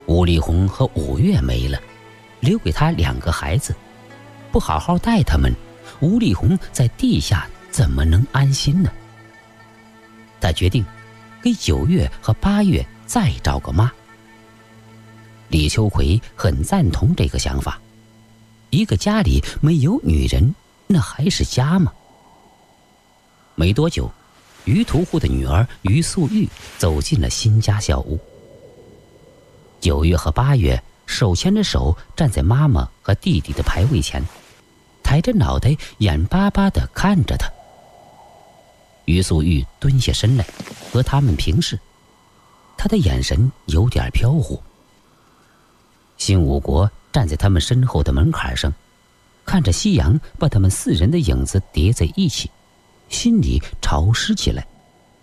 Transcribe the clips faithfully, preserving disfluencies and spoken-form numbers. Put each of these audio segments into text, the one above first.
吴丽红和五月没了，留给他两个孩子，不好好带他们，吴丽红在地下怎么能安心呢？他决定给九月和八月再找个妈。李秋葵很赞同这个想法，一个家里没有女人，那还是家吗？没多久，于屠户的女儿于素玉走进了新家小屋。九月和八月手牵着手站在妈妈和弟弟的牌位前，抬着脑袋眼巴巴地看着他。于素玉蹲下身来和他们平视，他的眼神有点飘忽。新武国站在他们身后的门槛上，看着夕阳把他们四人的影子叠在一起，心里潮湿起来。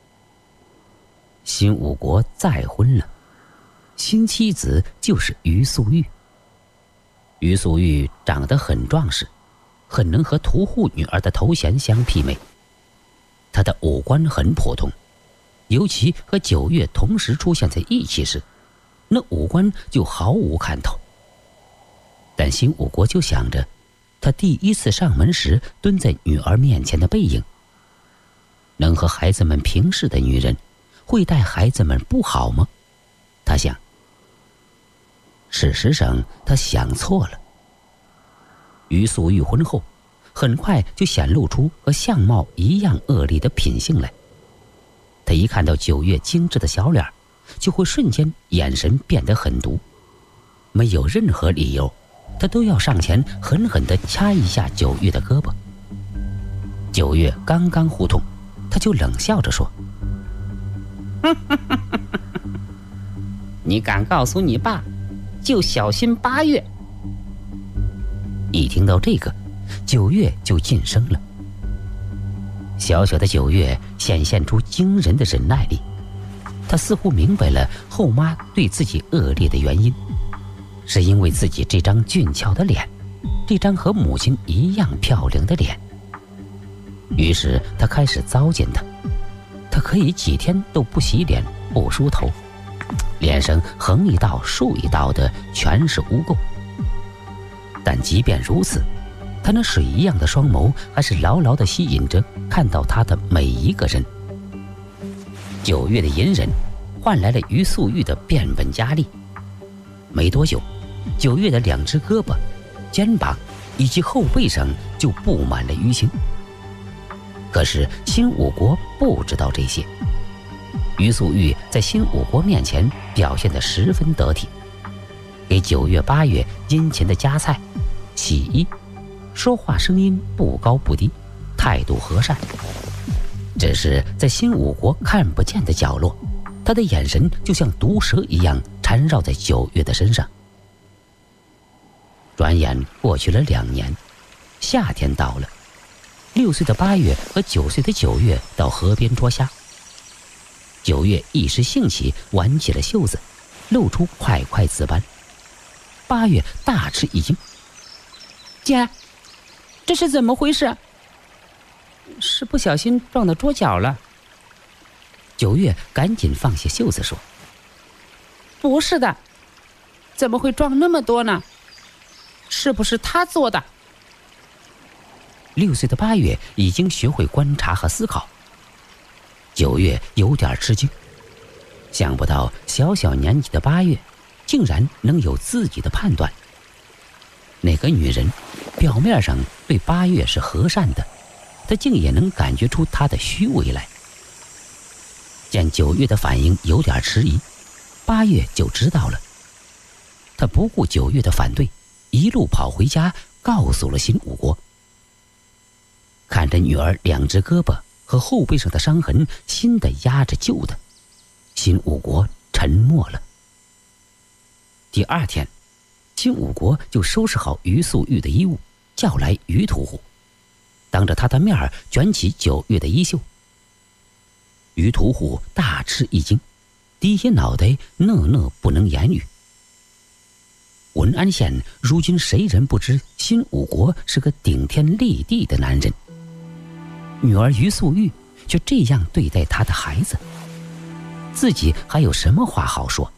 新武国再婚了，新妻子就是于素玉。于素玉长得很壮实，很能和屠户女儿的头衔相媲美。她的五官很普通，尤其和九月同时出现在一起时，那五官就毫无看头。但新武国就想着他第一次上门时蹲在女儿面前的背影，能和孩子们平视的女人会待孩子们不好吗？他想。事实上他想错了。于素玉婚后很快就显露出和相貌一样恶劣的品性来。他一看到九月精致的小脸，就会瞬间眼神变得狠毒，没有任何理由，他都要上前狠狠地掐一下九月的胳膊。九月刚刚胡同，他就冷笑着说：你敢告诉你爸，就小心八月。一听到这个，九月就噤声了。小小的九月显现出惊人的忍耐力，他似乎明白了后妈对自己恶劣的原因，是因为自己这张俊俏的脸，这张和母亲一样漂亮的脸。于是他开始糟践她，他可以几天都不洗脸不梳头，脸上横一道竖一道的全是污垢。但即便如此，他那水一样的双眸还是牢牢地吸引着看到他的每一个人。九月的隐忍换来了于素玉的变本加厉。没多久，九月的两只胳膊、肩膀以及后背上就布满了淤青。可是新武国不知道这些。于素玉在新武国面前表现得十分得体，给九月八月殷勤的夹菜、洗衣，说话声音不高不低，态度和善。只是在新武国看不见的角落，他的眼神就像毒蛇一样缠绕在九月的身上。转眼过去了两年，夏天到了，六岁的八月和九岁的九月到河边捉虾。九月一时兴起挽起了袖子，露出块块紫斑。八月大吃一惊：姐，这是怎么回事？是不小心撞到桌角了。九月赶紧放下袖子说：不是的，怎么会撞那么多呢？是不是他做的？六岁的八月已经学会观察和思考。九月有点吃惊，想不到小小年纪的八月竟然能有自己的判断。那个女人表面上对八月是和善的，她竟也能感觉出她的虚伪来。见九月的反应有点迟疑，八月就知道了。他不顾九月的反对，一路跑回家告诉了新武国。看着女儿两只胳膊和后背上的伤痕，新的压着旧的，新武国沉默了。第二天，新武国就收拾好于素玉的衣物，叫来于屠户，当着他的面卷起九月的衣袖。于屠户大吃一惊，低下脑袋，讷讷不能言语。文安县如今谁人不知新武国是个顶天立地的男人，女儿于素玉却这样对待他的孩子，自己还有什么话好说？